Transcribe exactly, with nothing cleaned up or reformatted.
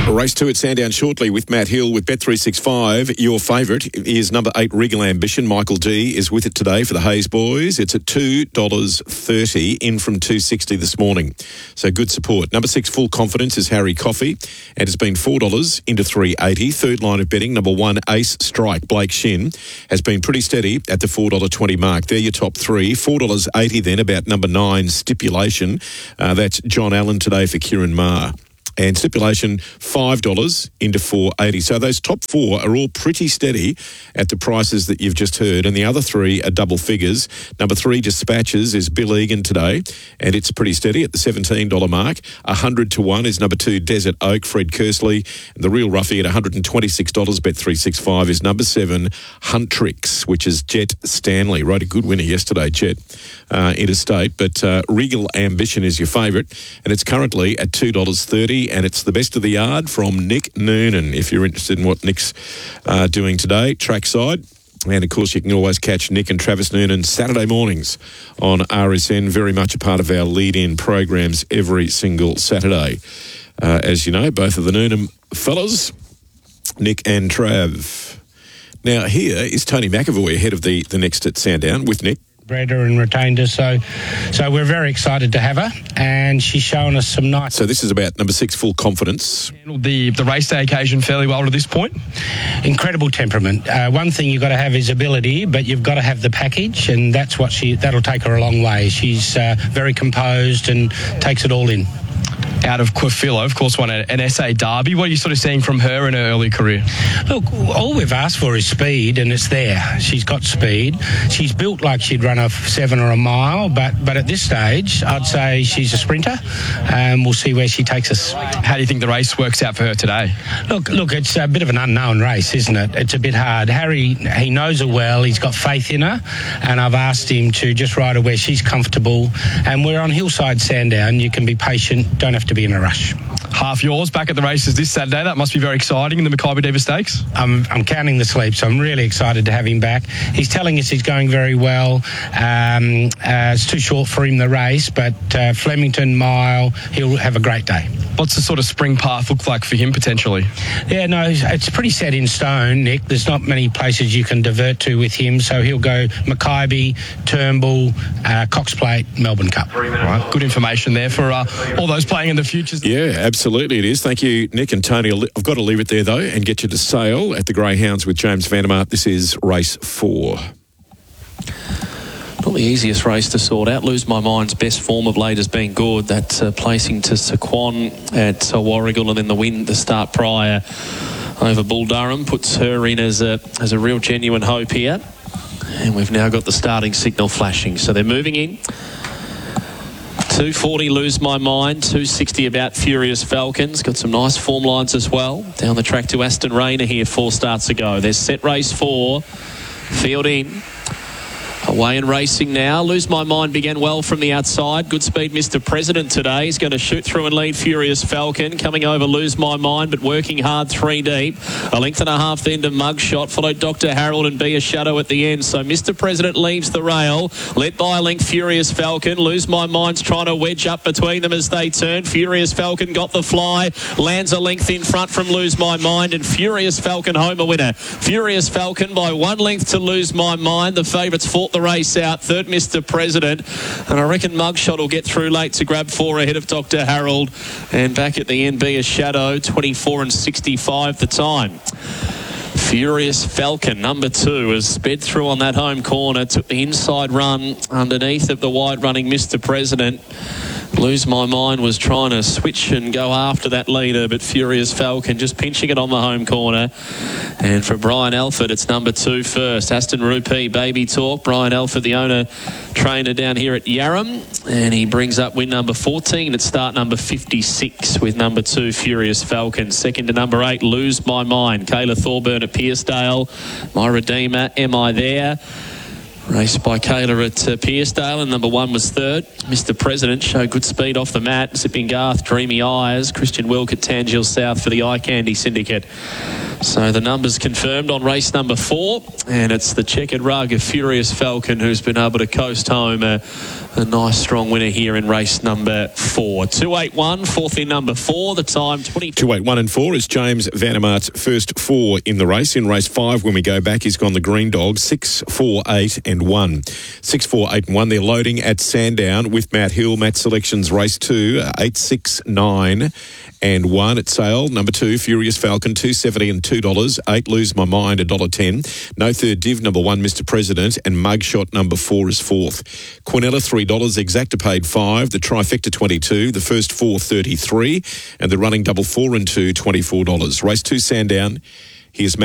Race two at Sandown shortly with Matt Hill with Bet three sixty-five. Your favourite is number eight, Regal Ambition. Michael D is with it today for the Hayes boys. It's at two dollars thirty, in from two dollars sixty this morning. So good support. Number six, Full Confidence, is Harry Coffey, and it's been four dollars into three dollars eighty. Third line of betting, number one, Ace Strike, Blake Shin, has been pretty steady at the four dollars twenty mark. They're your top three. four dollars eighty then, about number nine, Stipulation. Uh, that's John Allen today for Kieran Maher. And Stipulation, five dollars into four dollars eighty. So those top four are all pretty steady at the prices that you've just heard. And the other three are double figures. Number three, Dispatches, is Bill Egan today, and it's pretty steady at the seventeen dollars mark. one hundred to one is number two, Desert Oak, Fred Kersley. And the real roughie at one hundred twenty-six dollars, Bet three sixty-five, is number seven, Huntrix, which is Jet Stanley. Rode a good winner yesterday, Jet, uh, interstate. But uh, Regal Ambition is your favourite, and it's currently at two dollars thirty. And it's the best of the yard from Nick Noonan, if you're interested in what Nick's uh, doing today, trackside. And, of course, you can always catch Nick and Travis Noonan Saturday mornings on R S N, very much a part of our lead-in programs every single Saturday. Uh, as you know, both of the Noonan fellas, Nick and Trav. Now, here is Tony McAvoy ahead of the, the next at Sandown with Nick. Bred her and retained her, so so we're very excited to have her, and she's shown us some nice. So this is about number six, Full Confidence. Handled the the race day occasion fairly well to this point. Incredible temperament. Uh, one thing you've got to have is ability, but you've got to have the package, and that's what she that'll take her a long way. She's uh, very composed and takes it all in. Out of Quafillo, of course, won an S A Derby. What are you sort of seeing from her in her early career? Look, all we've asked for is speed, and it's there. She's got speed. She's built like she'd run a seven or a mile, but but at this stage, I'd say she's a sprinter, and we'll see where she takes us. How do you think the race works out for her today? Look, look, it's a bit of an unknown race, isn't it? It's a bit hard. Harry, he knows her well. He's got faith in her, and I've asked him to just ride her where she's comfortable. And we're on Hillside Sandown. You can be patient. Don't have to be in a rush. Half yours back at the races this Saturday. That must be very exciting in the Mackay Diva Stakes. I'm, I'm counting the sleep, so I'm really excited to have him back. He's telling us he's going very well. Um, uh, it's too short for him, the race, but uh, Flemington Mile, he'll have a great day. What's the sort of spring path look like for him potentially? Yeah, no, it's pretty set in stone, Nick. There's not many places you can divert to with him, so he'll go Mackay, Turnbull, uh, Cox Plate, Melbourne Cup. All right, good information there for uh, all those playing in the futures. Yeah, absolutely it is. Thank you, Nick and Tony. I've got to leave it there, though, and get you to Sale at the Greyhounds with James Vandermark. This is race four. Not the easiest race to sort out. Lose My Mind's best form of late has been good. That uh, placing to Saquon at uh, Warrigal, and then the win the start prior over Bull Durham puts her in as a as a real genuine hope here. And we've now got the starting signal flashing. So they're moving in. two forty, Lose My Mind. two sixty about Furious Falcons. Got some nice form lines as well. Down the track to Aston Rayner here, four starts ago. There's set race four. Field in. Away and racing now. Lose My Mind began well from the outside. Good speed, Mister President today. He's going to shoot through and lead Furious Falcon. Coming over Lose My Mind, but working hard three deep. A length and a half then to Mugshot. Followed Doctor Harold and Be a Shadow at the end. So Mister President leaves the rail. Led by a length Furious Falcon. Lose My Mind's trying to wedge up between them as they turn. Furious Falcon got the fly. Lands a length in front from Lose My Mind. And Furious Falcon home a winner. Furious Falcon by one length to Lose My Mind. The favourites fought the race out. Third, Mister President, and I reckon Mugshot will get through late to grab four ahead of Doctor Harold, and back at the end Be a Shadow. Twenty-four and sixty-five the time. Furious Falcon, number two, has sped through on that home corner, took the inside run underneath of the wide running Mister President. Lose My Mind was trying to switch and go after that leader, but Furious Falcon just pinching it on the home corner. And for Brian Alford, it's number two first. Aston Rupee, Baby Talk. Brian Alford, the owner trainer down here at Yarram, and he brings up win number fourteen at start number fifty-six with number two Furious Falcon. Second to number eight, Lose My Mind. Kayla Thorburn at Pearcedale. My Redeemer, Am I There? Raced by Kayla at uh, Piersdale, and number one was third. Mister President showed good speed off the mat. Zipping Garth, Dreamy Eyes, Christian Wilk at Tangil South for the Eye Candy Syndicate. So the numbers confirmed on race number four, and it's the checkered rug of Furious Falcon who's been able to coast home a, a nice strong winner here in race number four. two eight one, fourth in number four, the time twenty. two eight one and four is James Vandermart's first four in the race. In race five, when we go back, he's gone the Green Dog, six, four, eight and one. six, four, eight and one. They're loading at Sandown with Matt Hill. Matt selections race two, eight, six, nine and one at sale. Number two, Furious Falcon, two seventy and two dollars. Eight, Lose My Mind, one dollar ten. No Third Div, number one, Mister President, and Mugshot, number four, is fourth. Quinella, three dollars. Exacta paid five. The Trifecta, twenty-two. The first four, thirty-three. And the running double four and two, twenty-four dollars. Race two, Sandown. Here's Matt